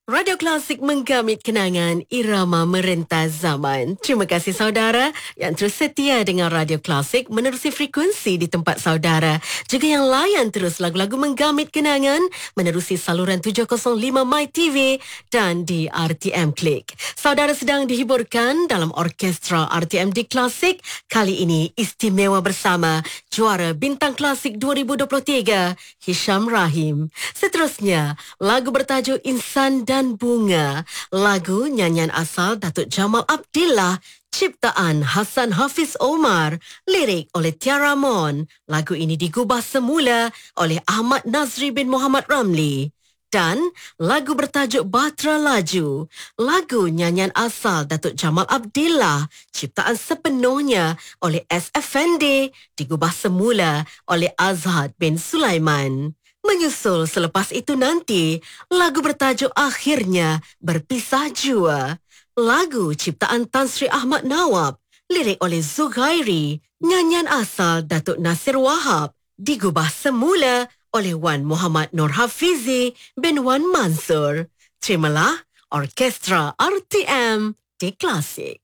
Radio Klasik menggamit kenangan irama merentas zaman. Terima kasih saudara yang terus setia dengan Radio Klasik menerusi frekuensi di tempat saudara. Juga yang layan terus lagu-lagu menggamit kenangan menerusi saluran 705 My TV dan di RTM Klik. Saudara sedang dihiburkan dalam orkestra RTM di Klasik. Kali ini istimewa bersama juara Bintang Klasik 2023, Hisham Rahim. Seterusnya, lagu bertajuk Insan dan Bunga, lagu nyanyian asal Datuk Jamal Abdillah, ciptaan Hassan Hafiz Omar, lirik oleh Tiara Mon. Lagu ini digubah semula oleh Ahmad Nazri bin Muhammad Ramli. Dan lagu bertajuk Batra Laju, lagu nyanyian asal Datuk Jamal Abdillah, ciptaan sepenuhnya oleh S. Effendi, digubah semula oleh Azhad bin Sulaiman. Menyusul selepas itu nanti, lagu bertajuk Akhirnya Berpisah Jua. Lagu ciptaan Tan Sri Ahmad Nawab, lirik oleh Zughairi, nyanyian asal Datuk Nasir Wahab, digubah semula oleh Wan Muhammad Nur Hafizi bin Wan Mansur. Terimalah Orkestra RTM di Klasik.